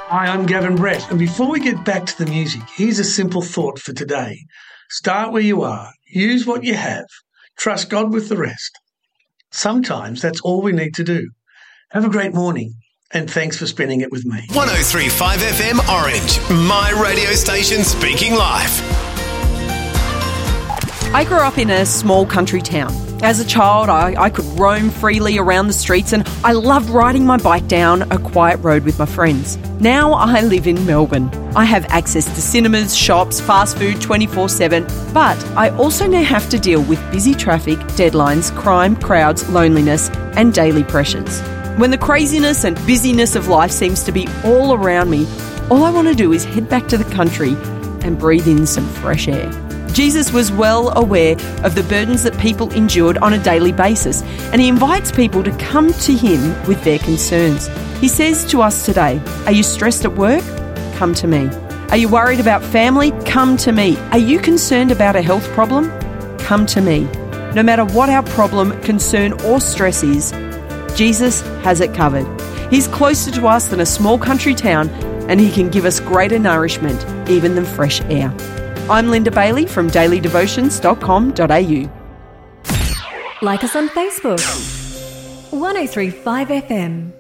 Hi, I'm Gavin Brett, and before we get back to the music, here's a simple thought for today. Start where you are, use what you have, trust God with the rest. Sometimes that's all we need to do. Have a great morning, and thanks for spending it with me. 103.5 FM Orange, my radio station speaking life. I grew up in a small country town. As a child, I could roam freely around the streets and I loved riding my bike down a quiet road with my friends. Now I live in Melbourne. I have access to cinemas, shops, fast food 24/7, but I also now have to deal with busy traffic, deadlines, crime, crowds, loneliness and daily pressures. When the craziness and busyness of life seems to be all around me, all I want to do is head back to the country and breathe in some fresh air. Jesus was well aware of the burdens that people endured on a daily basis, and he invites people to come to him with their concerns. He says to us today, are you stressed at work? Come to me. Are you worried about family? Come to me. Are you concerned about a health problem? Come to me. No matter what our problem, concern or stress is, Jesus has it covered. He's closer to us than a small country town, and he can give us greater nourishment even than fresh air. I'm Linda Bailey from dailydevotions.com.au. Like us on Facebook. 103.5 FM.